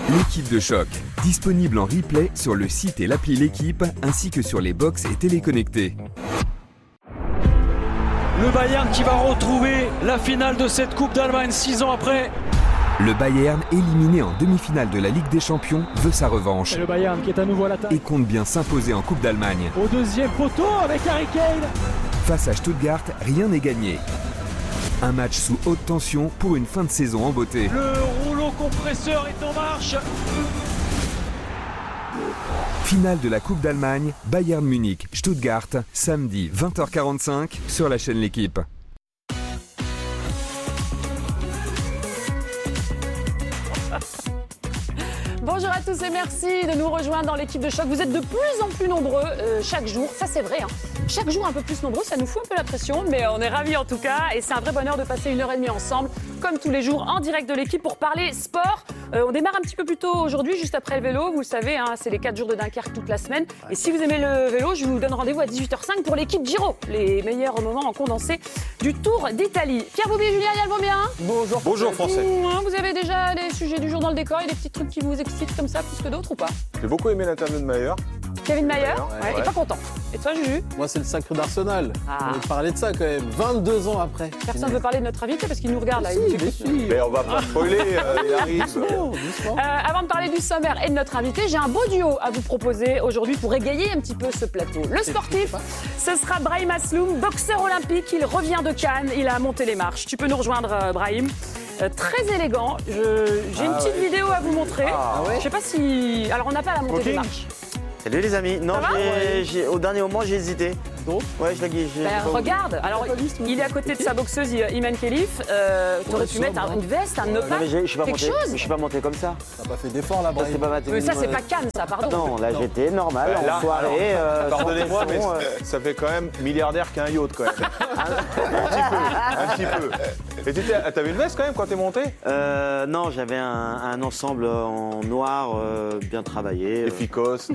L'équipe de choc, disponible en replay sur le site et l'appli L'équipe, ainsi que sur les box et téléconnectés. Le Bayern qui va retrouver la finale de cette Coupe d'Allemagne 6 ans après. Le Bayern, éliminé en demi-finale de la Ligue des Champions, veut sa revanche. Et le Bayern qui est à nouveau à l'attaque. Et compte bien s'imposer en Coupe d'Allemagne. Au deuxième poteau avec Harry Kane. Face à Stuttgart, rien n'est gagné. Un match sous haute tension pour une fin de saison en beauté. Le rouleau compresseur est en marche. Finale de la Coupe d'Allemagne, Bayern Munich, Stuttgart, samedi 20h45 sur la chaîne L'équipe. Bonjour à tous et merci de nous rejoindre dans l'équipe de choc. Vous êtes de plus en plus nombreux chaque jour, ça c'est vrai. Chaque jour un peu plus nombreux, ça nous fout un peu la pression, mais on est ravis en tout cas. Et c'est un vrai bonheur de passer 1h30 ensemble, comme tous les jours, en direct de l'équipe pour parler sport. On démarre un petit peu plus tôt aujourd'hui, juste après le vélo. Vous le savez, c'est les 4 jours de Dunkerque toute la semaine. Et si vous aimez le vélo, je vous donne rendez-vous à 18h05 pour l'équipe Giro. Les meilleurs moments en condensé du Tour d'Italie. Pierre Boubi, Julien Yalbomien. Bonjour. Bonjour Français. Vous avez déjà les sujets du jour dans le décor et des petits trucs qui vous excitent comme ça plus que d'autres ou pas? J'ai beaucoup aimé l'interview de Mayer. Kevin Mayer, il est pas content. Et toi, Juju? Moi, c'est le sacre d'Arsenal. On veut parler de ça quand même, 22 ans après. Personne ne veut parler de notre invité parce qu'il nous regarde là. Mais on va pas spoiler, il arrive. Doucement. Avant de parler du sommaire et de notre invité, j'ai un beau duo à vous proposer aujourd'hui pour égayer un petit peu ce plateau. Le sportif, ce sera Brahim Asloum, boxeur olympique. Il revient de Cannes, il a monté les marches. Tu peux nous rejoindre, Brahim. Très élégant. J'ai une petite vidéo à vous montrer. Je sais pas si... Alors, on n'a pas la montée des marches. Salut les amis. Non, au dernier moment, j'ai hésité. Donc ouais, je l'ai regarde, alors il est à côté de sa boxeuse Iman Khelif. T'aurais pu mettre une veste, un nopal, quelque chose. Je suis pas monté comme ça. T'as pas fait d'effort là-bas. Ça, c'est pas Cannes, ça, pardon. Non, là j'étais normal, en soirée. Pardonnez-moi, mais ça fait quand même milliardaire qu'un yacht quand même. Un petit peu. Et t'avais une veste quand même quand t'es monté? Non, j'avais un ensemble en noir, bien travaillé. Efficace,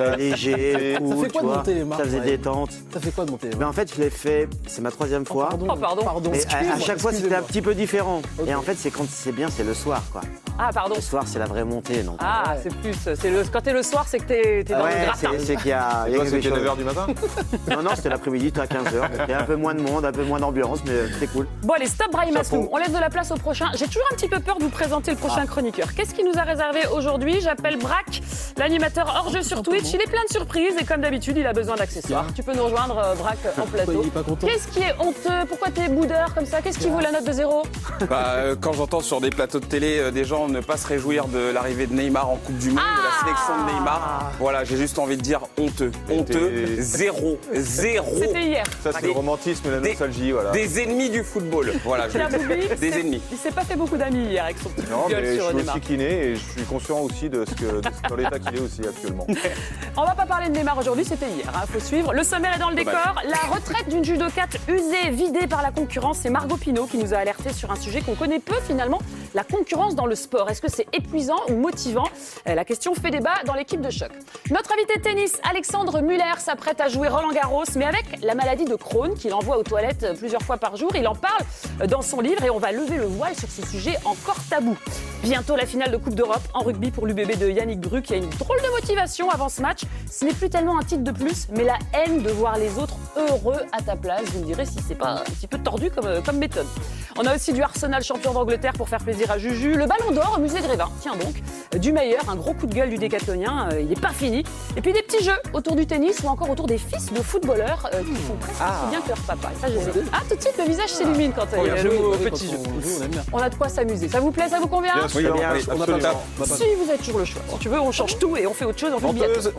léger, cool, ça fait quoi de monter les marches? Ça faisait détente. Ça fait quoi de monter les marches? Mais en fait, je l'ai fait, c'est ma 3e fois. Pardon. Mais à chaque fois, c'était un petit peu différent. Okay. Et en fait, c'est quand c'est bien, c'est le soir, quoi. Ah, pardon. Le soir, c'est la vraie montée, donc. Ah, c'est plus. Quand t'es le soir, c'est que t'es dans le gratin. C'est qu'il y a. C'était 9h du matin? Non, c'était l'après-midi, à 15h. Il y a un peu moins de monde, un peu moins d'ambiance, mais c'était cool. Bon, allez, stop Brahim Asloum. On laisse de la place au prochain. J'ai toujours un petit peu peur de vous présenter le prochain chroniqueur. Qu'est-ce qu'il nous a réservé aujourd'hui? J'appelle Braque, l'animateur hors-jeu sur Twitch. Il est plein de surprises et comme d'habitude, il a besoin d'accessoires. Tu peux nous rejoindre, Braque, en plateau. Qu'est-ce qui est honteux? Pourquoi t'es boudeur comme ça? Qu'est-ce qui vaut la note de 0? Quand j'entends sur des plateaux de télé des gens ne pas se réjouir de l'arrivée de Neymar en Coupe du Monde, de la sélection de Neymar, voilà, j'ai juste envie de dire honteux. Honteux, zéro. C'était hier. Ça, c'est le romantisme et la nostalgie, voilà. Des ennemis du football, voilà. Des ennemis. Il s'est pas fait beaucoup d'amis hier avec son petit gueule sur Neymar. Je suis aussi kiné et je suis conscient aussi de dans l'état qu'il est aussi actuellement. On va pas parler de Neymar aujourd'hui, c'était hier, faut suivre. Le sommaire est dans le décor. La retraite d'une judokate usée, vidée par la concurrence, c'est Margot Pinault qui nous a alerté sur un sujet qu'on connaît peu finalement, la concurrence dans le sport. Est-ce que c'est épuisant ou motivant? La question fait débat dans l'équipe de choc. Notre invité de tennis, Alexandre Muller, s'apprête à jouer Roland-Garros, mais avec la maladie de Crohn qu'il envoie aux toilettes plusieurs fois par jour. Il en parle dans son livre et on va lever le voile sur ce sujet encore tabou. Bientôt la finale de Coupe d'Europe en rugby pour l'UBB de Yannick Bru qui a une drôle de motivation avant ce match. Ce n'est plus tellement un titre de plus, mais la haine de voir les autres heureux à ta place. Vous me direz si c'est pas un petit peu tordu comme méthode. On a aussi du Arsenal champion d'Angleterre pour faire plaisir à Juju. Le Ballon d'Or au musée Grévin, tiens donc. Du meilleur, un gros coup de gueule du décathlonien, il n'est pas fini. Et puis des petits jeux autour du tennis ou encore autour des fils de footballeurs qui font presque aussi bien que leur papa. Et ça, tout de suite, le visage s'illumine quand il y a le petit jeu. On a de quoi s'amuser. Ça vous plaît, ça vous convient? Oui, bien, on n'a pas le temps. Si vous êtes toujours le choix. Si tu veux, on change tout et on fait autre chose, on fait le biathlon.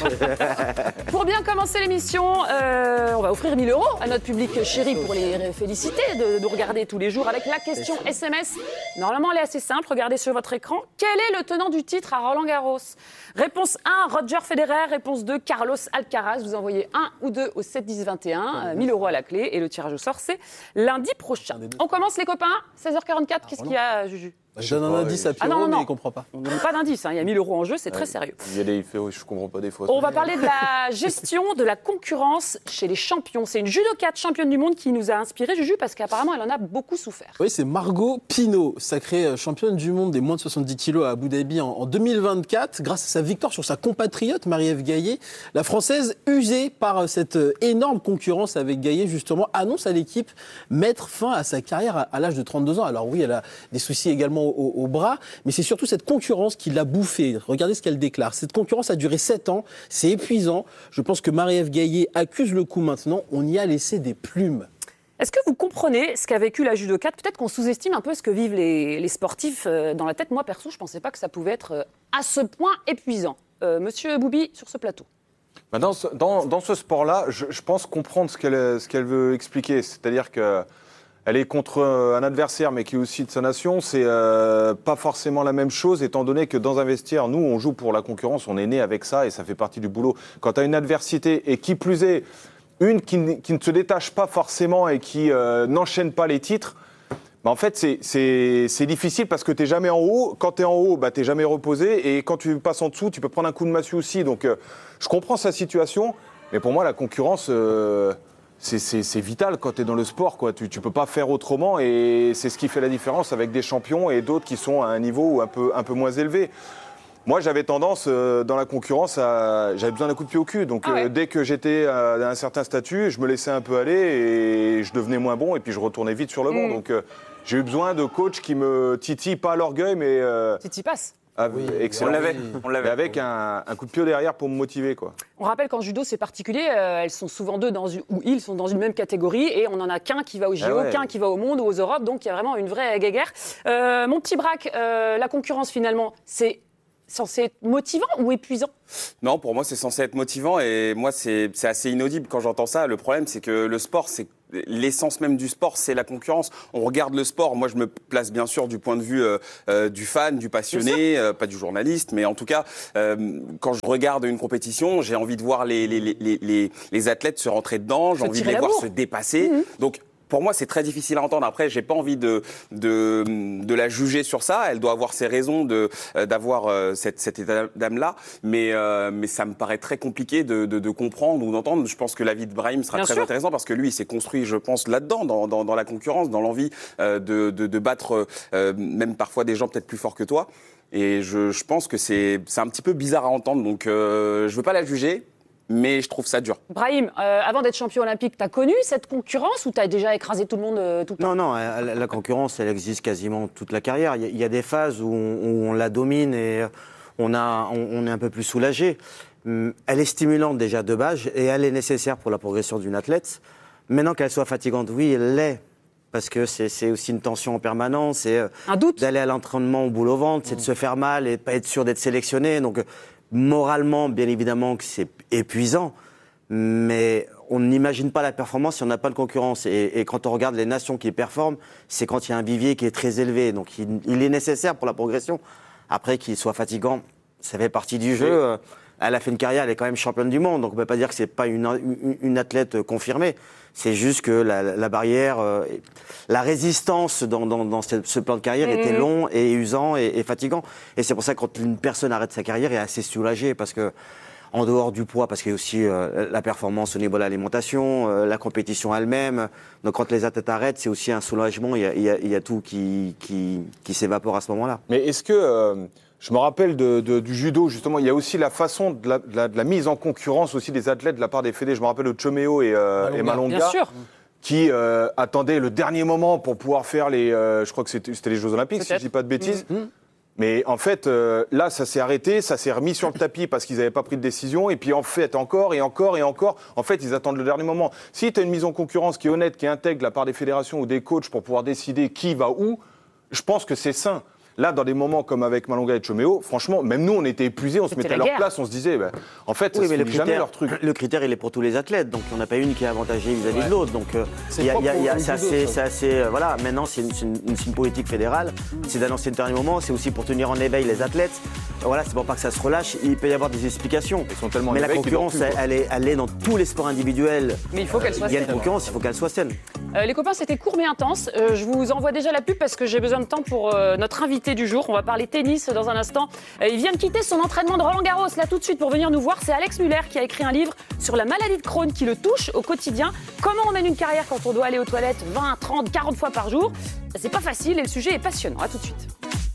Pour bien commencer l'émission, on va offrir 1 000 € à notre public chéri pour les féliciter de nous regarder tous les jours avec la question SMS. Normalement, elle est assez simple. Regardez sur votre écran. Quel est le tenant du titre à Roland-Garros? Réponse 1, Roger Federer. Réponse 2, Carlos Alcaraz. Vous envoyez 1 ou 2 au 7 10 21. 1 000 € à la clé. Et le tirage au sort, c'est lundi prochain. On commence les copains. 16h44. Qu'est-ce qu'il y a, Juju? Je donne un indice à Pierrot, mais il ne comprend pas. On ne donne pas d'indice, il y a 1 000 € en jeu, c'est très sérieux. Il y a des faits où je ne comprends pas des fois. On va parler de la gestion de la concurrence chez les champions. C'est une judokate championne du monde qui nous a inspiré, Juju, parce qu'apparemment, elle en a beaucoup souffert. Oui, c'est Margot Pino, sacrée championne du monde des moins de 70 kilos à Abu Dhabi en 2024. Grâce à sa victoire sur sa compatriote Marie-Ève Gaillet, la Française, usée par cette énorme concurrence avec Gaillet, justement, annonce à l'équipe mettre fin à sa carrière à l'âge de 32 ans. Alors oui, elle a des soucis également au bras, mais c'est surtout cette concurrence qui l'a bouffée. Regardez ce qu'elle déclare. Cette concurrence a duré 7 ans, c'est épuisant. Je pense que Marie-Ève Gaillet accuse le coup maintenant. On y a laissé des plumes. Est-ce que vous comprenez ce qu'a vécu la judokate ? Peut-être qu'on sous-estime un peu ce que vivent les sportifs dans la tête. Moi, perso, je ne pensais pas que ça pouvait être à ce point épuisant. Monsieur Boubi, sur ce plateau. Dans ce sport-là, je pense comprendre ce qu'elle veut expliquer. C'est-à-dire que elle est contre un adversaire, mais qui est aussi de sa nation. C'est pas forcément la même chose, étant donné que dans un vestiaire, nous, on joue pour la concurrence, on est né avec ça et ça fait partie du boulot. Quand tu as une adversité, et qui plus est, une qui ne se détache pas forcément et qui n'enchaîne pas les titres, bah en fait, c'est difficile parce que tu n'es jamais en haut. Quand tu es en haut, bah, tu n'es jamais reposé. Et quand tu passes en dessous, tu peux prendre un coup de massue aussi. Donc, je comprends sa situation, mais pour moi, la concurrence... C'est vital quand tu es dans le sport, quoi. Tu ne peux pas faire autrement et c'est ce qui fait la différence avec des champions et d'autres qui sont à un niveau un peu moins élevé. Moi, j'avais tendance, dans la concurrence, j'avais besoin d'un coup de pied au cul. Donc, dès que j'étais à un certain statut, je me laissais un peu aller et je devenais moins bon et puis je retournais vite sur le banc. Donc, j'ai eu besoin de coachs qui me titillent, pas à l'orgueil, mais... Titi passe. Excellent. On l'avait avec un coup de pied derrière pour me motiver, quoi. On rappelle qu'en judo, c'est particulier. Elles sont souvent deux ils sont dans une même catégorie et on n'en a qu'un qui va au JO, qu'un qui va au monde ou aux Europes. Donc, il y a vraiment une vraie guéguerre. Mon petit Braque, la concurrence, finalement, c'est censé être motivant ou épuisant ? Non, pour moi, c'est censé être motivant et moi, c'est assez inaudible quand j'entends ça. Le problème, c'est que le sport, c'est l'essence même du sport, c'est la concurrence. On regarde le sport, moi je me place bien sûr du point de vue du fan, du passionné, pas du journaliste, mais en tout cas, quand je regarde une compétition, j'ai envie de voir les athlètes se rentrer dedans, j'ai envie de les voir se dépasser. Donc, pour moi, c'est très difficile à entendre. Après, j'ai pas envie de la juger sur ça. Elle doit avoir ses raisons d'avoir cet état d'âme-là. Mais ça me paraît très compliqué de comprendre ou d'entendre. Je pense que l'avis de Brahim sera très intéressant parce que lui, il s'est construit, je pense, là-dedans, dans la concurrence, dans l'envie de battre même parfois des gens peut-être plus forts que toi. Et je pense que c'est un petit peu bizarre à entendre. Donc, je veux pas la juger. Mais je trouve ça dur. Brahim, avant d'être champion olympique, tu as connu cette concurrence ou tu as déjà écrasé tout le monde tout le temps ? Non, la concurrence, elle existe quasiment toute la carrière. Il y a des phases où on la domine et on est un peu plus soulagé. Elle est stimulante déjà de base et elle est nécessaire pour la progression d'une athlète. Maintenant qu'elle soit fatigante, oui, elle l'est. Parce que c'est aussi une tension en permanence. C'est d'aller à l'entraînement au boule au ventre, c'est de se faire mal et de pas être sûr d'être sélectionné. Donc, moralement, bien évidemment que c'est épuisant, mais on n'imagine pas la performance si on n'a pas de concurrence. Et quand on regarde les nations qui performent, c'est quand il y a un vivier qui est très élevé. Donc il est nécessaire pour la progression. Après, qu'il soit fatigant, ça fait partie du jeu. Elle a fait une carrière, elle est quand même championne du monde. Donc on ne peut pas dire que ce n'est pas une athlète confirmée. C'est juste que la barrière, la résistance dans ce plan de carrière était long et usant et fatigant. Et c'est pour ça que quand une personne arrête sa carrière, elle est assez soulagée parce que, en dehors du poids, parce qu'il y a aussi la performance au niveau de l'alimentation, la compétition elle-même. Donc quand les athlètes arrêtent, c'est aussi un soulagement. Il y a tout qui s'évapore à ce moment-là. Mais est-ce que... je me rappelle du judo, justement, il y a aussi la façon de la mise en concurrence aussi des athlètes de la part des fédés. Je me rappelle de Chomeo et Malonga, bien sûr, qui attendaient le dernier moment pour pouvoir faire je crois que c'était les Jeux Olympiques, si je ne dis pas de bêtises. Mais en fait, là, ça s'est arrêté, ça s'est remis sur le tapis parce qu'ils n'avaient pas pris de décision. Et puis en fait, encore. En fait, ils attendent le dernier moment. Si tu as une mise en concurrence qui est honnête, qui intègre de la part des fédérations ou des coachs pour pouvoir décider qui va où, je pense que c'est sain. Là, dans des moments comme avec Malonga et Chomeo, franchement, même nous, on était épuisés, on se mettait à leur place, on se disait, en fait, ça ne finit jamais leur truc. Le critère, il est pour tous les athlètes, donc on n'a pas une qui est avantagée vis-à-vis de l'autre. Donc, c'est assez, voilà. Maintenant, c'est une politique fédérale, c'est d'annoncer le dernier moment, c'est aussi pour tenir en éveil les athlètes. Voilà, c'est pour pas que ça se relâche. Il peut y avoir des explications. Mais la concurrence, elle est dans tous les sports individuels. Mais il faut qu'elle soit saine. Il y a une concurrence, il faut qu'elle soit saine. Les copains, c'était court mais intense. Je vous envoie déjà la pub parce que j'ai besoin de temps pour notre invité du jour. On va parler tennis dans un instant. Il vient de quitter son entraînement de Roland-Garros là tout de suite pour venir nous voir. C'est Alex Muller qui a écrit un livre sur la maladie de Crohn qui le touche au quotidien. Comment on mène une carrière quand on doit aller aux toilettes 20, 30, 40 fois par jour. C'est pas facile et le sujet est passionnant. À tout de suite.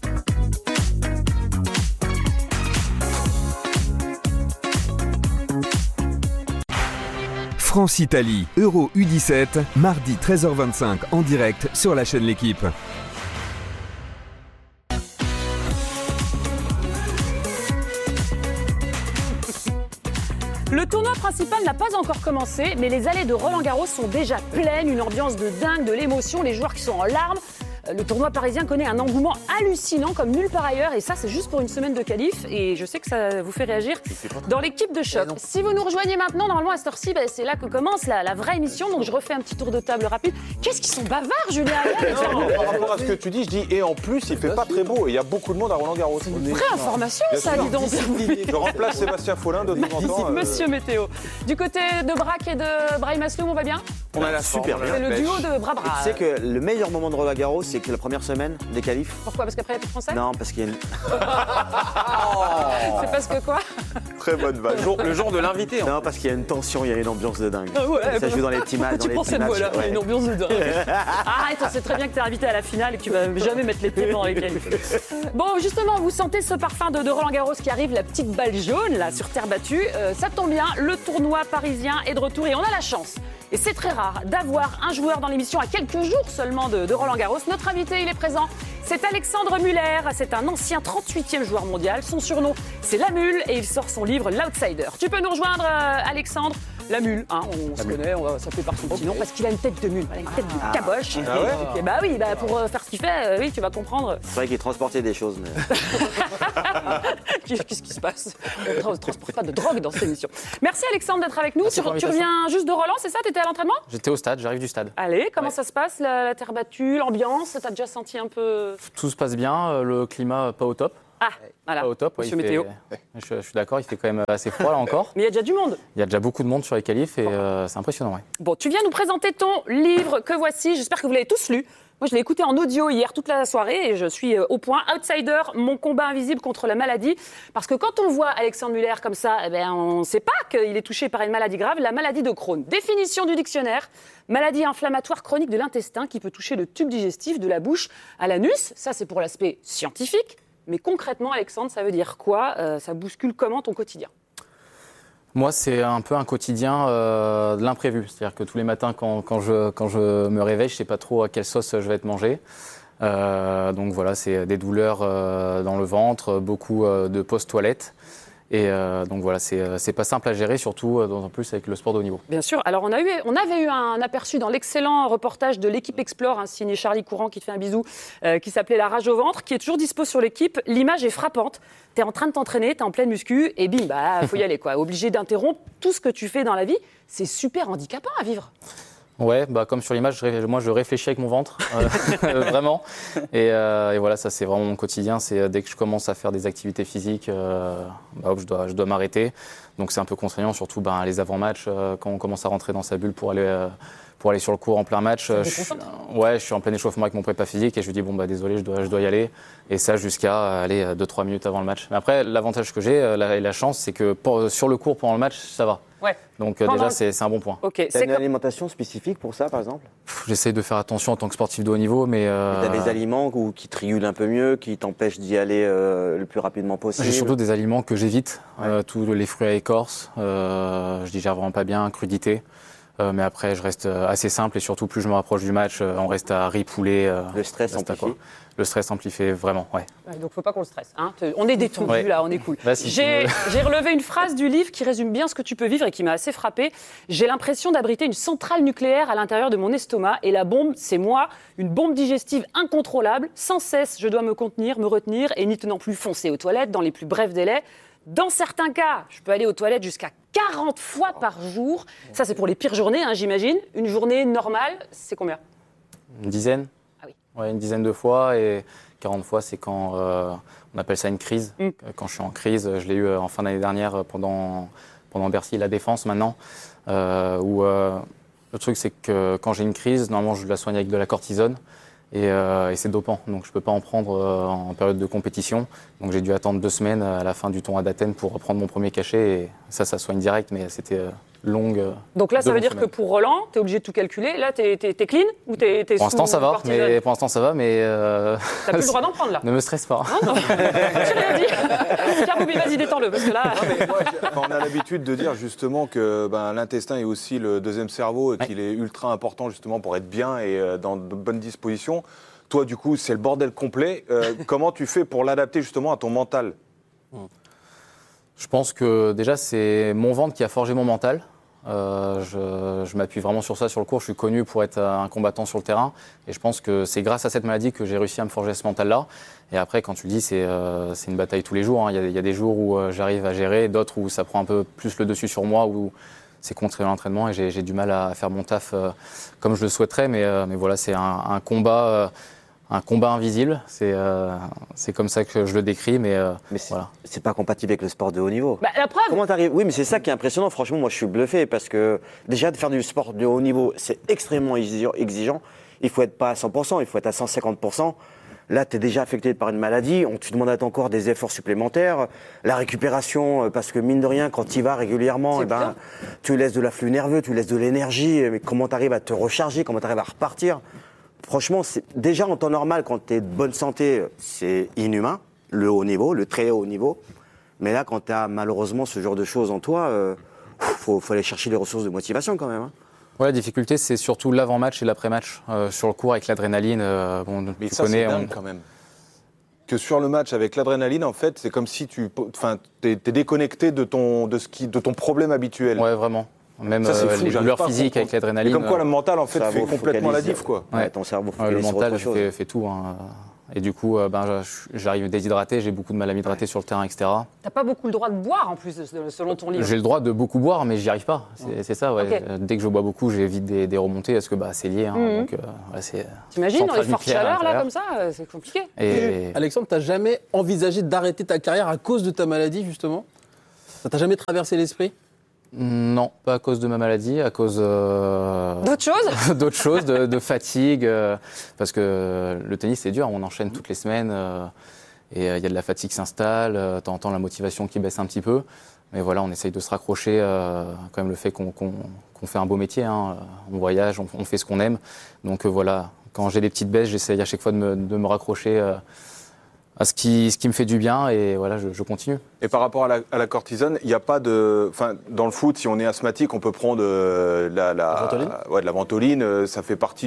France-Italie, Euro U17, mardi 13h25 en direct sur la chaîne L'Équipe. Le tournoi principal n'a pas encore commencé, mais les allées de Roland-Garros sont déjà pleines, une ambiance de dingue, de l'émotion, les joueurs qui sont en larmes. Le tournoi parisien connaît un engouement hallucinant comme nulle part ailleurs et ça c'est juste pour une semaine de qualif et je sais que ça vous fait réagir dans l'équipe de choc. Si vous nous rejoignez maintenant, normalement à cette heure-ci, c'est là que commence la vraie émission, donc je refais un petit tour de table rapide. Qu'est-ce qu'ils sont bavards, Julien? Non, par rapport à ce que tu dis, je dis et en plus il fait pas très beau et il y a beaucoup de monde à Roland-Garros. C'est une vraie information ça, dis donc. Je remplace Sébastien Follin de temps en temps. Monsieur Météo. Du côté de Braque et de Brahim Asloum, on va bien? On a la Super forme, bien. C'est le duo de bras-bras. Tu sais que le meilleur moment de Roland-Garros, c'est que la première semaine des qualifs. Pourquoi? Parce qu'après il y a plus de français? Non, parce qu'il y a une... C'est parce que quoi? Très bonne vanne. Le jour de l'invité. Non, parce qu'il y a une tension, il y a une ambiance de dingue. Ah ouais, Ça joue dans les petits matchs. Tu prends cette voix-là, une ambiance de dingue. Arrête, on sait très bien que tu es invité à la finale et que tu vas jamais mettre les pieds pendant les qualifs. Bon, justement, vous sentez ce parfum de Roland-Garros qui arrive, la petite balle jaune là sur terre battue. Ça tombe bien, le tournoi parisien est de retour et on a la chance. Et c'est très rare d'avoir un joueur dans l'émission à quelques jours seulement de Roland-Garros. Notre invité, il est présent. C'est Alexandre Muller. C'est un ancien 38e joueur mondial. Son surnom, c'est La Mule et il sort son livre L'Outsider. Tu peux nous rejoindre, Alexandre? La Mule, hein, on se connaît, ça fait par son petit nom, parce qu'il a une tête de mule, voilà, une tête de caboche. Ah ouais? Et bah oui, pour faire ce qu'il fait, oui, tu vas comprendre. C'est vrai qu'il transportait des choses, mais... Qu'est-ce qui se passe? On ne transporte pas de drogue dans cette émission. Merci Alexandre d'être avec nous. Merci pour Tu l'invitation. reviens juste de Roland, c'est ça? T'étais à l'entraînement? J'étais au stade, j'arrive du stade. Allez, comment ça se passe, la terre battue, l'ambiance? T'as déjà senti un peu... Tout se passe bien, le climat pas au top. Ah, voilà, Pas au top, ouais, monsieur Météo. Je suis d'accord, il fait quand même assez froid là encore. Mais il y a déjà du monde. Il y a déjà beaucoup de monde sur les qualifs et c'est impressionnant. Ouais. Bon, tu viens nous présenter ton livre que voici. J'espère que vous l'avez tous lu. Moi, je l'ai écouté en audio hier toute la soirée et je suis au point. Outsider, mon combat invisible contre la maladie. Parce que quand on voit Alexandre Muller comme ça, on ne sait pas qu'il est touché par une maladie grave, la maladie de Crohn. Définition du dictionnaire, maladie inflammatoire chronique de l'intestin qui peut toucher le tube digestif de la bouche à l'anus. Ça, c'est pour l'aspect scientifique. Mais concrètement, Alexandre, ça veut dire quoi? Ça bouscule comment ton quotidien? Moi, c'est un peu un quotidien de l'imprévu. C'est-à-dire que tous les matins, quand je me réveille, je ne sais pas trop à quelle sauce je vais être mangé. Donc voilà, c'est des douleurs dans le ventre, beaucoup de post-toilette. Et donc voilà, c'est pas simple à gérer, surtout en plus avec le sport de haut niveau. Bien sûr. Alors on avait eu un aperçu dans l'excellent reportage de l'équipe Explore, signé Charlie Courant qui te fait un bisou, qui s'appelait La rage au ventre, qui est toujours dispo sur l'équipe. L'image est frappante. T'es en train de t'entraîner, t'es en pleine muscu et bim, faut y aller quoi. Obligé d'interrompre tout ce que tu fais dans la vie. C'est super handicapant à vivre. Ouais, comme sur l'image, moi je réfléchis avec mon ventre, vraiment. Et voilà, ça c'est vraiment mon quotidien. C'est dès que je commence à faire des activités physiques, je dois m'arrêter. Donc c'est un peu contraignant, surtout les avant-matchs, quand on commence à rentrer dans sa bulle pour aller sur le court en plein match. Je suis en plein échauffement avec mon prépa physique et je lui dis désolé, je dois y aller. Et ça jusqu'à aller 2-3 minutes avant le match. Mais après, l'avantage que j'ai et la chance, c'est que sur le court pendant le match, ça va. Ouais. Donc déjà, c'est un bon point. Ok. T'as une alimentation spécifique pour ça, par exemple? J'essaie de faire attention en tant que sportif de haut niveau, mais... T'as des aliments qui te régulent un peu mieux, qui t'empêchent d'y aller le plus rapidement possible? J'ai surtout des aliments que j'évite, tous les fruits à écorce, je digère vraiment pas bien, crudité. Mais après, je reste assez simple et surtout, plus je me rapproche du match, on reste à riz, poulet. Le stress amplifie. Le stress amplifie vraiment, ouais. Donc, faut pas qu'on le stresse. Hein. On est détendu là, on est cool. J'ai relevé une phrase du livre qui résume bien ce que tu peux vivre et qui m'a assez frappée. J'ai l'impression d'abriter une centrale nucléaire à l'intérieur de mon estomac et la bombe, c'est moi, une bombe digestive incontrôlable. Sans cesse, je dois me contenir, me retenir et n'y tenant plus foncer aux toilettes dans les plus brefs délais. Dans certains cas, je peux aller aux toilettes jusqu'à 40 fois par jour. Ça, c'est pour les pires journées, j'imagine. Une journée normale, c'est combien? Une dizaine. Ah oui. Ouais, une dizaine de fois. Et 40 fois, c'est quand on appelle ça une crise. Quand je suis en crise, je l'ai eu en fin d'année dernière pendant Bercy, la Défense maintenant, où Le truc, c'est que quand j'ai une crise, normalement, je la soigne avec de la cortisone. Et c'est dopant, donc je ne peux pas en prendre en période de compétition. Donc j'ai dû attendre 2 semaines à la fin du tournoi d'Athènes pour prendre mon premier cachet. Et ça soigne direct, mais c'était longue. Donc là, ça veut dire semaines. que pour Roland, tu es obligé de tout calculer. Là, tu es clean ou tu es Pour l'instant, ça va, mais tu n'as plus le droit d'en prendre là. ne me stresse pas. Non, j'ai rien dit. Pierre Boubi, vas-y, détends-le, parce que là... On a l'habitude de dire justement que l'intestin est aussi le deuxième cerveau et qu'il est ultra important justement pour être bien et dans de bonnes dispositions. Toi, du coup, c'est le bordel complet. Comment tu fais pour l'adapter justement à ton mental ? Je pense que déjà, c'est mon ventre qui a forgé mon mental. Je m'appuie vraiment sur ça sur le court. Je suis connu pour être un combattant sur le terrain. Et je pense que c'est grâce à cette maladie que j'ai réussi à me forger ce mental-là. Et après, quand tu le dis, c'est une bataille tous les jours. Hein. Il y a des jours où j'arrive à gérer, d'autres où ça prend un peu plus le dessus sur moi, où c'est contre l'entraînement et j'ai du mal à faire mon taf comme je le souhaiterais. Mais voilà, c'est un combat invisible. C'est comme ça que je le décris. Mais voilà. C'est pas compatible avec le sport de haut niveau. Bah, la preuve. Comment t'arrives ? Oui, mais c'est ça qui est impressionnant. Franchement, moi, je suis bluffé parce que déjà, de faire du sport de haut niveau, c'est extrêmement exigeant. Il faut être pas à 100%, il faut être à 150%. Là, tu es déjà affecté par une maladie. On te demande encore des efforts supplémentaires. La récupération, parce que mine de rien, quand tu y vas régulièrement, tu laisses de l'afflux nerveux, tu laisses de l'énergie. Mais comment tu arrives à te recharger ? Comment tu arrives à repartir ? Franchement, déjà en temps normal, quand tu es de bonne santé, c'est inhumain, le haut niveau, le très haut niveau. Mais là, quand tu as malheureusement ce genre de choses en toi, faut aller chercher les ressources de motivation quand même. Hein. Ouais, la difficulté, c'est surtout l'avant-match et l'après-match. Sur le court, avec l'adrénaline, Mais tu ça, connais. c'est dingue quand même. Que sur le match avec l'adrénaline, en fait, c'est comme si t'es déconnecté de ton problème habituel. Ouais, vraiment. Même Ça, c'est fou, les j'arrive douleurs pas à physiques avec comprendre. l'adrénaline. Et comme quoi, le mental, en fait, Ça fait va complètement la focaliser. diff, quoi. Ouais, ton cerveau le focalise sur mental autre chose. fait tout. Hein. Et du coup, j'arrive déshydraté, j'ai beaucoup de mal à m'hydrater sur le terrain, etc. T'as pas beaucoup le droit de boire en plus, selon ton livre. J'ai le droit de beaucoup boire, mais j'y arrive pas. C'est ça, ouais. Okay. Dès que je bois beaucoup, j'ai vite des remontées, parce que c'est lié. Hein. Donc, c'est t'imagines, dans les centrale fortes nucléaire à chaleurs, là, l'intérieur. comme ça, c'est compliqué. Et Alexandre, t'as jamais envisagé d'arrêter ta carrière à cause de ta maladie, justement ? Ça t'a jamais traversé l'esprit ? non, pas à cause de ma maladie, à cause D'autres choses d'autres choses, de fatigue, parce que le tennis c'est dur, on enchaîne toutes les semaines et il y a de la fatigue qui s'installe, de temps en temps la motivation qui baisse un petit peu, mais voilà, on essaye de se raccrocher quand même le fait qu'on fait un beau métier, hein. On voyage, on fait ce qu'on aime, donc voilà, quand j'ai des petites baisses, j'essaye à chaque fois de me raccrocher à ce qui me fait du bien et voilà, je continue. Et par rapport à la cortisone, il n'y a pas de... Enfin, dans le foot, si on est asthmatique, on peut prendre de la ventoline. Ça fait partie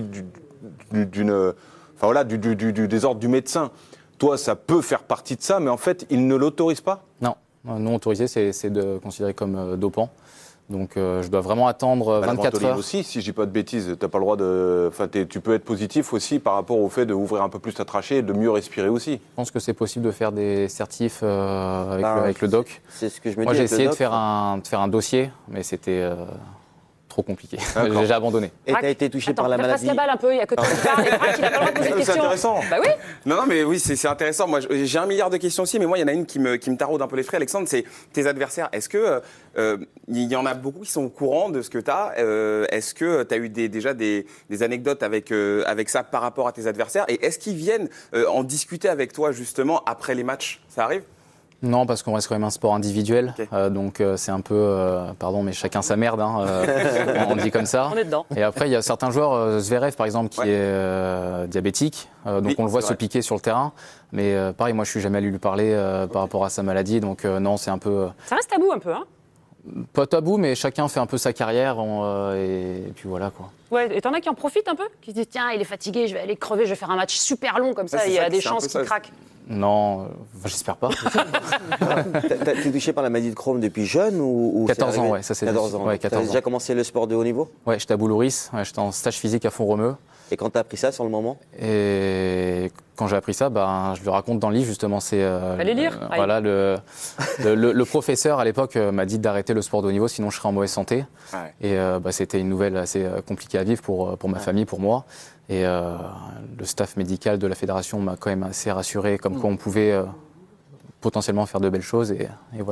des ordres du médecin. Toi, ça peut faire partie de ça, mais en fait, il ne l'autorise pas ? Non, non autorisé, c'est considéré comme dopant. Donc je dois vraiment attendre 24 heures. Aussi, si je dis pas de bêtises, t'as pas le droit de. Enfin, tu peux être positif aussi par rapport au fait d'ouvrir un peu plus ta trachée et de mieux respirer aussi. Je pense que c'est possible de faire des certifs avec le doc. C'est ce que je me dis. Moi, j'ai avec le essayé de doc. faire un dossier, mais c'était trop compliqué. J'ai abandonné. Et t'as été touché par la maladie. Passe la balle un peu, il y a que toi qui parles, et Braque, il a pas le droit de poser de C'est questions. intéressant. Bah oui. Non, mais oui, c'est intéressant. Moi, j'ai 1 milliard de questions aussi, mais moi, il y en a une qui me taraude un peu les frais, Alexandre, c'est tes adversaires. Est-ce que il y en a beaucoup qui sont au courant de ce que tu as Est-ce que tu as eu déjà des anecdotes avec ça par rapport à tes adversaires Et est-ce qu'ils viennent en discuter avec toi, justement, après les matchs ? Ça arrive ? Non, parce qu'on reste quand même un sport individuel. Okay. Donc c'est un peu, pardon, mais chacun sa merde. Hein, on dit comme ça. On est dedans. Et après, il y a certains joueurs, Zverev par exemple, qui est diabétique. Donc Oui, on le voit c'est se vrai. piquer sur le terrain. Mais pareil, moi je suis jamais allé lui parler par rapport à sa maladie. Donc non, c'est un peu Ça reste tabou un peu, hein. pas tabou, mais chacun fait un peu sa carrière. Et puis voilà quoi. Ouais, et t'en as qui en profitent un peu, qui se disent tiens, il est fatigué, je vais aller crever, je vais faire un match super long comme ça, Ouais, c'est il y a ça, des c'est un chances peu qu'il ça. craque. Non, j'espère pas. T'es touché par la maladie de Crohn depuis jeune ou 14 c'est ans, arrivé ouais, ça c'est 14 ans. ouais, 14 T'avais ans. déjà commencé le sport de haut niveau Ouais, j'étais à Boulouris, j'étais en stage physique à Font-Romeu. Et quand t'as appris ça sur le moment Et quand j'ai appris ça, je le raconte dans le livre justement. C'est Allez lire. voilà, le professeur à l'époque m'a dit d'arrêter le sport de haut niveau, sinon je serais en mauvaise santé. Ouais. Et c'était une nouvelle assez compliquée à vivre pour ma famille, pour moi. Et le staff médical de la fédération m'a quand même assez rassuré, comme quoi on pouvait potentiellement faire de belles choses. Et voilà.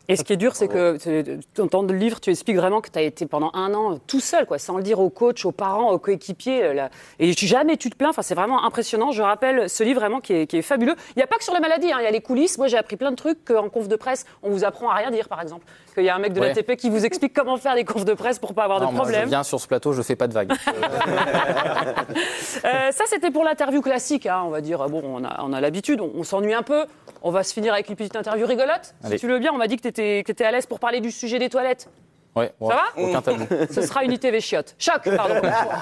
Et ce qui est dur, c'est que dans le livre, tu expliques vraiment que tu as été pendant 1 an tout seul, quoi, sans le dire aux coachs, aux parents, aux coéquipiers. Et jamais tu te plains. Enfin, c'est vraiment impressionnant. Je rappelle ce livre vraiment qui est fabuleux. Il n'y a pas que sur la maladie, il y a les coulisses. Moi, j'ai appris plein de trucs qu'en conf de presse, on vous apprend à rien dire, par exemple. Qu'il y a un mec de l'ATP qui vous explique comment faire les confs de presse pour pas avoir de problème. Moi, je viens sur ce plateau, je fais pas de vagues. Ça, c'était pour l'interview classique, hein, on va dire. Bon, on a l'habitude, on s'ennuie un peu. On va se finir avec une petite interview rigolote. Allez. Si tu le veux bien, on m'a dit que tu étais à l'aise pour parler du sujet des toilettes. Ouais, Ça va ? Aucun tabou. Ce sera une ITV chiotte. Choc, pardon.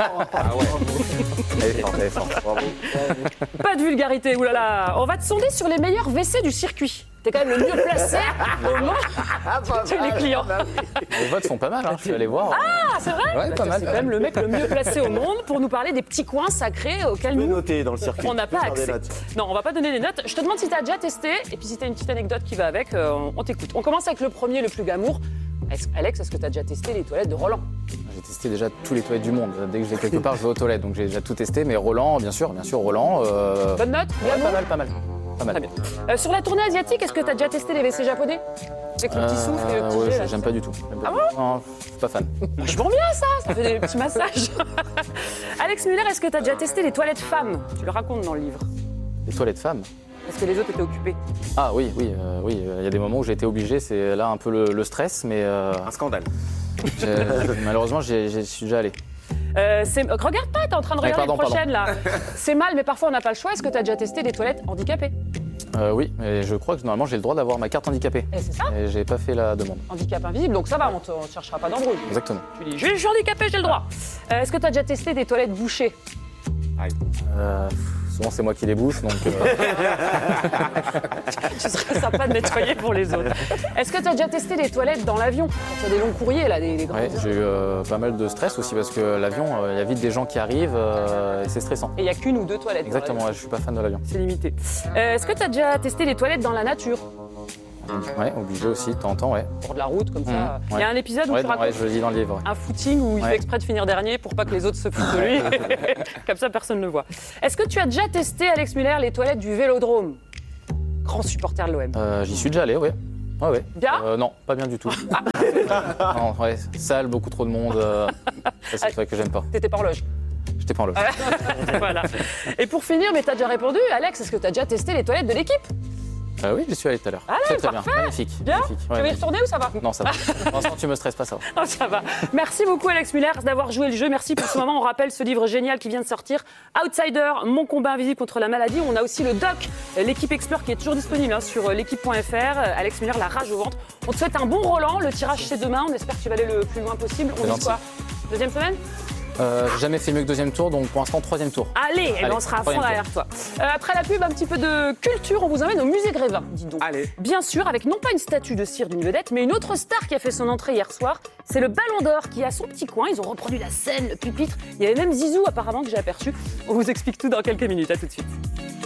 Elle est forte. Bravo. Pas de vulgarité, oulala. On va te sonder sur les meilleurs WC du circuit. T'es quand même le mieux placé au monde de les clients. Les votes font pas mal, hein. Je suis allé voir. Ah, c'est vrai ? Ouais, pas mal. C'est quand même le mec le mieux placé au monde pour nous parler des petits coins sacrés auxquels Je peux nous, noter dans le circuit. on n'a pas Faire des accès. notes. Non, on va pas donner des notes. Je te demande si tu as déjà testé et puis si tu as une petite anecdote qui va avec, on t'écoute. On commence avec le premier, le plus glamour. Alex, est-ce que tu as déjà testé les toilettes de Roland ? J'ai testé déjà tous les toilettes du monde. Dès que je vais quelque part, je vais aux toilettes. Donc j'ai déjà tout testé. Mais Roland, bien sûr, Roland. Bonne note ? Ouais, Glamour ? pas mal. Très bien. Sur la tournée asiatique, est-ce que tu as déjà testé les WC japonais ? Avec le petit souffle et le petit ouais, jet, là. j'aime pas du tout. Ah bon ? Non, je suis pas fan. Vachement bien ça fait des petits massages. Alex Muller, est-ce que tu as déjà testé les toilettes femmes ? Tu le racontes dans le livre. Les toilettes femmes. Parce que les autres étaient occupés. Ah oui. Il y a des moments où j'ai été obligé. C'est là un peu le stress, mais Un scandale. malheureusement, j'y suis déjà allé. Regarde pas, t'es en train de regarder pardon, les prochaines là. C'est mal, mais parfois on n'a pas le choix. Est-ce que tu as déjà testé des toilettes handicapées ? Oui, mais je crois que normalement j'ai le droit d'avoir ma carte handicapée. Et c'est ça ? Et j'ai pas fait la demande. Handicap invisible, donc ça va, on ne cherchera pas d'embrouille. Exactement. Tu dis, je suis handicapé, j'ai le droit. Est-ce que tu as déjà testé des toilettes bouchées ? Souvent c'est moi qui les bouche, donc. Ce serait sympa de nettoyer pour les autres. Est-ce que tu as déjà testé des toilettes dans l'avion ? Tu as des longs courriers là, des grands. Ouais, j'ai eu pas mal de stress aussi parce que l'avion, il y a vite des gens qui arrivent et c'est stressant. Et il n'y a qu'une ou 2 toilettes. dans Exactement, l'avion. ouais, je suis pas fan de l'avion. C'est limité. Est-ce que tu as déjà testé des toilettes dans la nature ? Ouais, obligé aussi, de temps en temps, ouais. Bord de la route, comme ça. Il ouais. y a un épisode où Ouais, tu racontes je le dis dans le livre. Ouais. un footing où il fait exprès de finir dernier pour pas que les autres se foutent de lui. Comme ça, personne ne le voit. Est-ce que tu as déjà testé, Alex Muller, les toilettes du Vélodrome ? Grand supporter de l'OM. J'y suis déjà allé, ouais. Ouais. Bien ? Non, pas bien du tout. Non, ouais, sale, beaucoup trop de monde. Ça, c'est le truc que j'aime pas. T'étais pas en loge. J'étais pas en loge. Voilà. Et pour finir, mais t'as déjà répondu, Alex, est-ce que t'as déjà testé les toilettes de l'équipe ? Oui, j'y suis allé tout à l'heure. Allez, Très bien, parfait. magnifique. Bien ? magnifique. Tu veux y retourner ou ça va ? Non, ça va. Pour l'instant, tu me stresses pas, ça va. Oh, ça va. Merci beaucoup, Alex Muller, d'avoir joué le jeu. Merci pour ce moment. On rappelle ce livre génial qui vient de sortir, Outsider, mon combat invisible contre la maladie. On a aussi le doc, l'équipe Explore, qui est toujours disponible sur l'équipe.fr. Alex Muller, la rage au ventre. On te souhaite un bon Roland. Le tirage, c'est demain. On espère que tu vas aller le plus loin possible. On dit gentil. quoi ? Deuxième semaine ? J'ai jamais fait mieux que deuxième tour, donc pour l'instant, troisième tour. Allez, et ben on sera à fond troisième derrière toi. Après la pub, un petit peu de culture. On vous emmène au musée Grévin, dis donc. Allez. Bien sûr, avec non pas une statue de cire d'une vedette, mais une autre star qui a fait son entrée hier soir. C'est le Ballon d'Or qui a son petit coin. Ils ont reproduit la scène, le pupitre. Il y avait même Zizou apparemment que j'ai aperçu. On vous explique tout dans quelques minutes. À tout de suite.